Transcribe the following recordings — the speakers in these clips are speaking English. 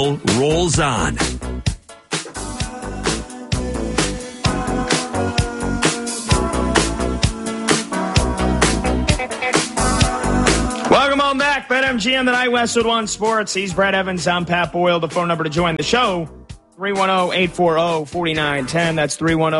rolls on. Welcome on back. BetMGM, the Night Westwood One Sports. He's Brad Evans. I'm Pat Boyle. The phone number to join the show, 310-840-4910. That's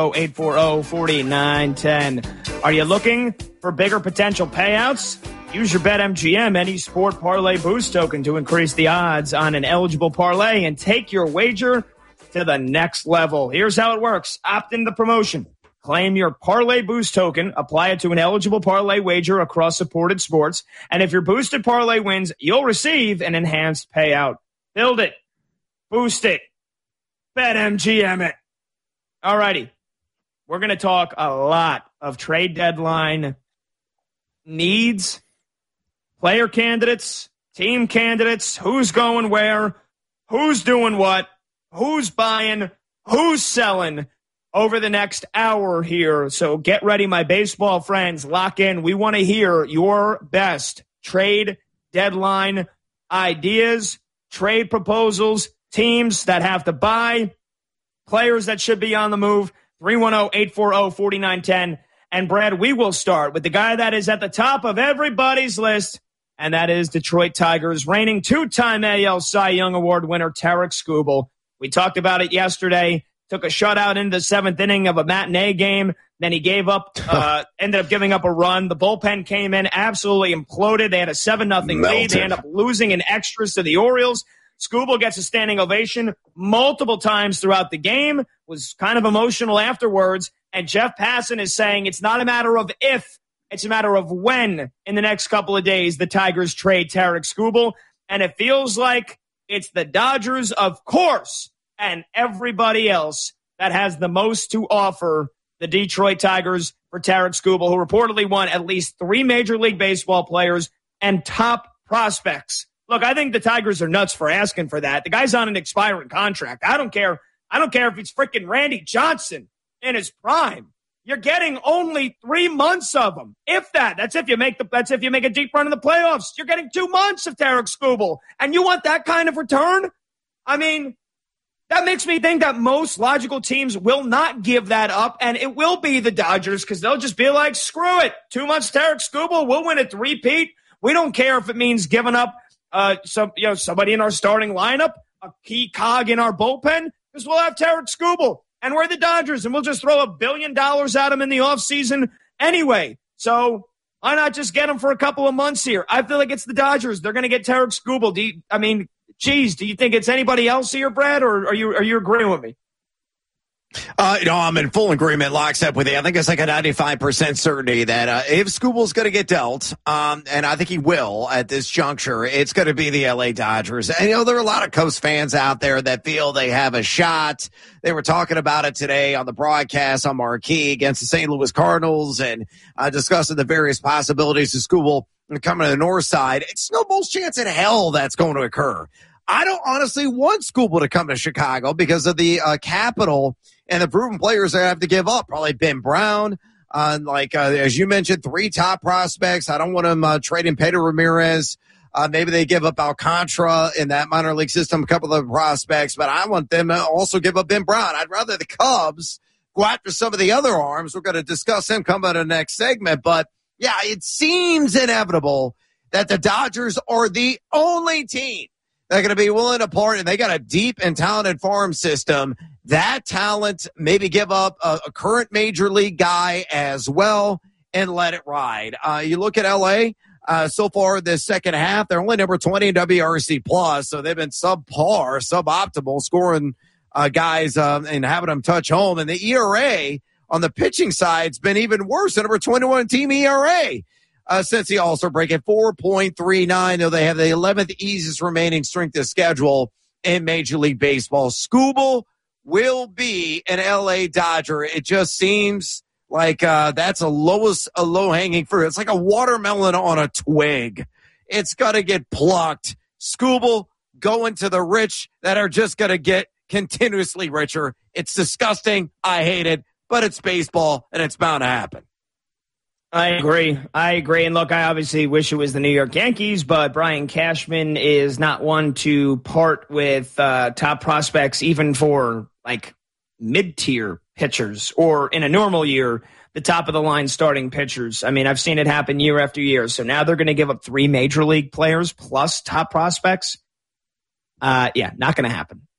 310-840-4910. Are you looking for bigger potential payouts? Use your BetMGM Any Sport Parlay Boost token to increase the odds on an eligible parlay and take your wager to the next level. Here's how it works. Opt in the promotion. Claim your Parlay Boost token, apply it to an eligible parlay wager across supported sports, and if your boosted parlay wins, you'll receive an enhanced payout. Build it. Boost it. BetMGM it. All righty. We're going to talk a lot of trade deadline needs, player candidates, team candidates, who's going where, who's doing what, who's buying, who's selling over the next hour here. So get ready, my baseball friends. Lock in. We want to hear your best trade deadline ideas, trade proposals, teams that have to buy, players that should be on the move. 310-840-4910. And Brad, we will start with the guy that is at the top of everybody's list, and that is Detroit Tigers reigning two-time AL Cy Young Award winner Tarik Skubal. We talked about it yesterday. Took a shutout into the seventh inning of a matinee game. Then he gave up, ended up giving up a run. The bullpen came in, absolutely imploded. They had a 7-0 lead. They end up losing in extras to the Orioles. Skubal gets a standing ovation multiple times throughout the game, was kind of emotional afterwards. And Jeff Passan is saying it's not a matter of if, it's a matter of when in the next couple of days the Tigers trade Tarik Skubal. And it feels like it's the Dodgers, of course, and everybody else that has the most to offer the Detroit Tigers for Tarik Skubal, who reportedly won at least 3 Major League Baseball players and top prospects. Look, I think the Tigers are nuts for asking for that. The guy's on an expiring contract. I don't care if it's freaking Randy Johnson in his prime. You're getting only 3 months of him, if that. That's if you make a deep run in the playoffs. You're getting 2 months of Tarik Skubal, and you want that kind of return? I mean, that makes me think that most logical teams will not give that up, and it will be the Dodgers because they'll just be like, screw it. 2 months Tarik Skubal, we'll win a three-peat. We don't care if it means giving up somebody in our starting lineup, a key cog in our bullpen, because we'll have Tarik Skubal, and we're the Dodgers, and we'll just throw $1 billion at him in the offseason anyway. So why not just get him for a couple of months here? I feel like it's the Dodgers. They're going to get Tarik Skubal. Do you think it's anybody else here, Brad, or are you agreeing with me? I'm in full agreement, lockstep with you. I think it's like a 95% certainty that if Skubal's going to get dealt, and I think he will at this juncture, it's going to be the LA Dodgers. And, there are a lot of Cubs fans out there that feel they have a shot. They were talking about it today on the broadcast on Marquee against the St. Louis Cardinals and discussing the various possibilities of Skubal coming to the north side. It's no most chance in hell that's going to occur. I don't honestly want Skubal to come to Chicago because of the capital and the proven players they have to give up. Probably Ben Brown, as you mentioned, 3 top prospects. I don't want him trading Pedro Ramirez. Maybe they give up Alcantara in that minor league system, a couple of prospects, but I want them to also give up Ben Brown. I'd rather the Cubs go after some of the other arms. We're going to discuss him coming in the next segment, but yeah, it seems inevitable that the Dodgers are the only team they're going to be willing to part, and they got a deep and talented farm system. That talent, maybe give up a current major league guy as well and let it ride. You look at LA, so far this second half, they're only number 20 in WRC plus, so they've been suboptimal, scoring guys and having them touch home. And the ERA on the pitching side's been even worse. The number 21 team ERA. Since the All-Star break at 4.39, though they have the 11th easiest remaining strength of schedule in Major League Baseball. Skubal will be an LA Dodger. It just seems like that's a low-hanging fruit. It's like a watermelon on a twig. It's got to get plucked. Skubal going to the rich that are just going to get continuously richer. It's disgusting. I hate it, but it's baseball, and it's bound to happen. I agree. And look, I obviously wish it was the New York Yankees, but Brian Cashman is not one to part with top prospects, even for like mid-tier pitchers, or in a normal year, the top of the line starting pitchers. I mean, I've seen it happen year after year. So now they're going to give up 3 major league players plus top prospects. Not going to happen.